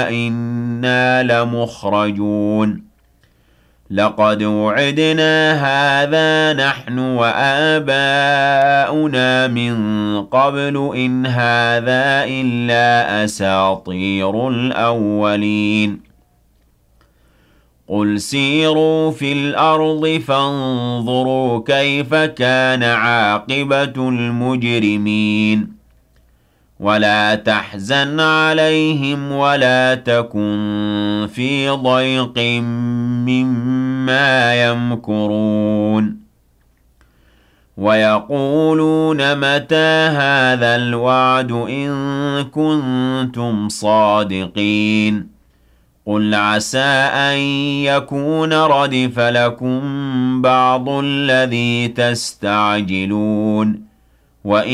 إِنَّا لَمُخْرَجُونَ لَقَدْ وُعِدْنَا هَٰذَا نَحْنُ وَآبَاؤُنَا مِن قَبْلُ إِنْ هَٰذَا إِلَّا أَسَاطِيرُ الْأَوَّلِينَ قُلْ سِيرُوا فِي الْأَرْضِ فَانظُرُوا كَيْفَ كَانَ عَاقِبَةُ الْمُجْرِمِينَ وَلَا تَحْزَنْ عَلَيْهِمْ وَلَا تَكُن فِي ضَيْقٍ مِّمَّا يَمْكُرُونَ وَيَقُولُونَ مَتَىٰ هَٰذَا الْوَعْدُ إِن كُنتُمْ صَادِقِينَ قُلْ عَسَىٰ أَن يَكُونَ رَدِفَ لَكُم بَعْضُ الَّذِي تَسْتَعْجِلُونَ